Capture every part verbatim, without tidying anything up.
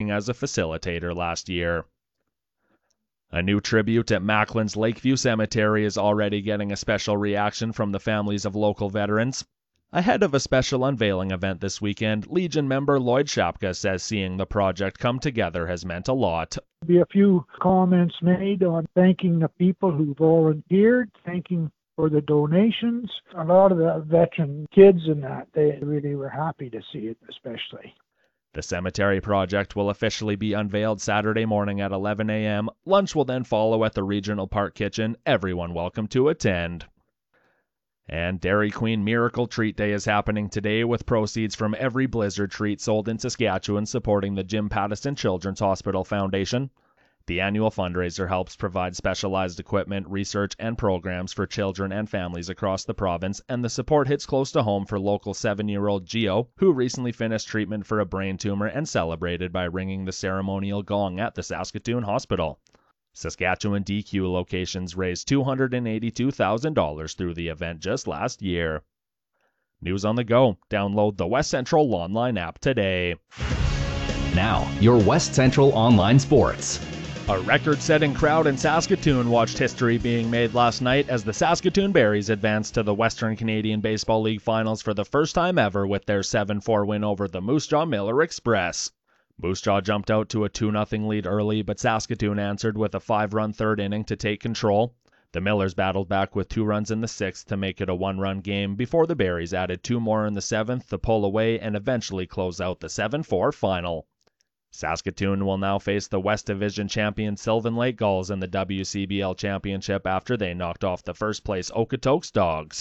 working as a facilitator last year. A new tribute at Macklin's Lakeview Cemetery is already getting a special reaction from the families of local veterans. Ahead of a special unveiling event this weekend, Legion member Lloyd Shapka says seeing the project come together has meant a lot. There'll be a few comments made on thanking the people who volunteered, thanking for the donations. A lot of the veteran kids and that, they really were happy to see it, especially. The cemetery project will officially be unveiled Saturday morning at eleven a.m. Lunch will then follow at the Regional Park Kitchen. Everyone welcome to attend. And Dairy Queen Miracle Treat Day is happening today, with proceeds from every Blizzard treat sold in Saskatchewan supporting the Jim Pattison Children's Hospital Foundation. The annual fundraiser helps provide specialized equipment, research, and programs for children and families across the province, and the support hits close to home for local seven-year-old Gio, who recently finished treatment for a brain tumor and celebrated by ringing the ceremonial gong at the Saskatoon Hospital. Saskatchewan D Q locations raised two hundred eighty-two thousand dollars through the event just last year. News on the go. Download the West Central online app today. Now, your West Central online sports. A record-setting crowd in Saskatoon watched history being made last night as the Saskatoon Berries advanced to the Western Canadian Baseball League Finals for the first time ever with their seven four win over the Moose Jaw Miller Express. Moose Jaw jumped out to a two nothing lead early, but Saskatoon answered with a five-run third inning to take control. The Millers battled back with two runs in the sixth to make it a one-run game before the Berries added two more in the seventh to pull away and eventually close out the seven four final. Saskatoon will now face the West Division champion Sylvan Lake Gulls in the W C B L Championship after they knocked off the first-place Okotoks Dogs.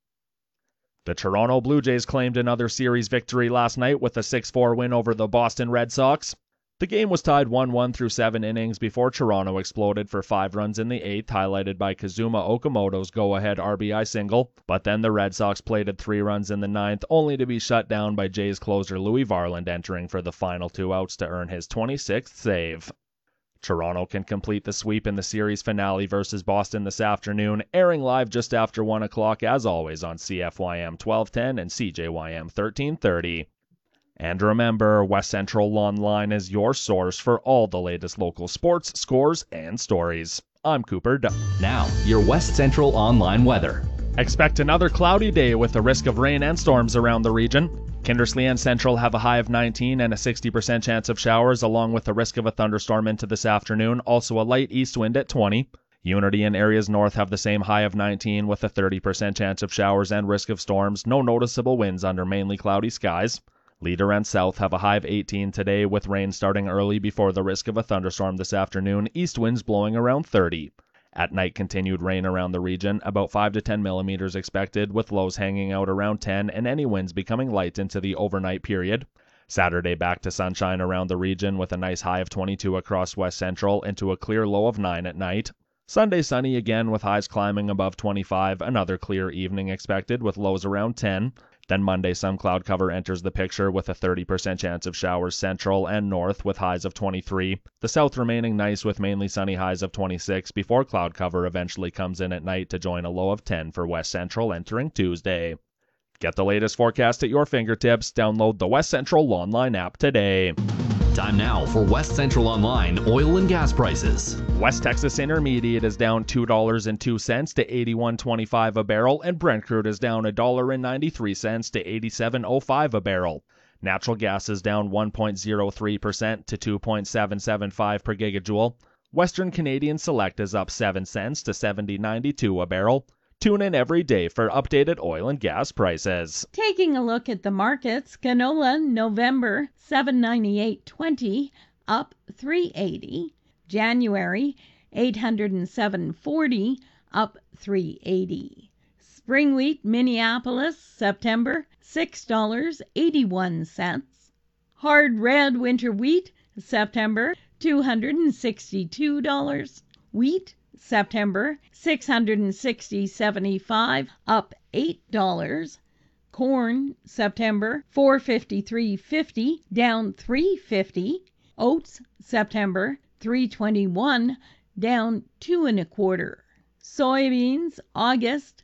The Toronto Blue Jays claimed another series victory last night with a six four win over the Boston Red Sox. The game was tied one one through seven innings before Toronto exploded for five runs in the eighth, highlighted by Kazuma Okamoto's go-ahead R B I single, but then the Red Sox plated three runs in the ninth, only to be shut down by Jays closer Louis Varland entering for the final two outs to earn his twenty-sixth save. Toronto can complete the sweep in the series finale versus Boston this afternoon, airing live just after one o'clock as always on C F Y M twelve ten and C J Y M thirteen thirty. And remember, West Central Online is your source for all the latest local sports, scores, and stories. I'm Cooper Dunn. Now, your West Central Online weather. Expect another cloudy day with a risk of rain and storms around the region. Kindersley and Central have a high of nineteen and a sixty percent chance of showers, along with the risk of a thunderstorm into this afternoon, also a light east wind at twenty. Unity and areas north have the same high of nineteen with a thirty percent chance of showers and risk of storms, no noticeable winds under mainly cloudy skies. Leader and South have a high of eighteen today, with rain starting early before the risk of a thunderstorm this afternoon, east winds blowing around thirty. At night, continued rain around the region, about five to ten millimeters expected, with lows hanging out around ten and any winds becoming light into the overnight period. Saturday back to sunshine around the region with a nice high of twenty-two across West Central into a clear low of nine at night. Sunday sunny again with highs climbing above twenty-five, another clear evening expected with lows around ten. Then Monday, some cloud cover enters the picture with a thirty percent chance of showers central and north with highs of twenty-three. The south remaining nice with mainly sunny highs of twenty-six before cloud cover eventually comes in at night to join a low of ten for West Central entering Tuesday. Get the latest forecast at your fingertips. Download the West Central Online app today. Time now for West Central Online oil and gas prices. West Texas Intermediate is down two dollars and two cents to eighty-one twenty-five a barrel, and Brent crude is down one dollar and ninety-three cents to eighty-seven oh five a barrel. Natural gas is down one point zero three percent to two point seven seven five per gigajoule. Western Canadian Select is up seven cents to seventy ninety-two a barrel. Tune in every day for updated oil and gas prices. Taking a look at the markets, canola November seven ninety-eight twenty up three eighty. January eight hundred seven forty up three eighty. Spring wheat Minneapolis September six dollars and eighty-one cents. Hard red winter wheat September two hundred sixty-two dollars. Wheat September six hundred sixty dollars and seventy-five cents up eight dollars. Corn September four fifty-three fifty down three fifty. Oats September three twenty-one down two and a quarter. Soybeans August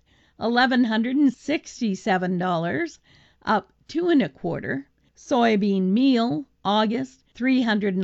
eleven sixty-seven dollars up two and a quarter. Soybean meal August three hundred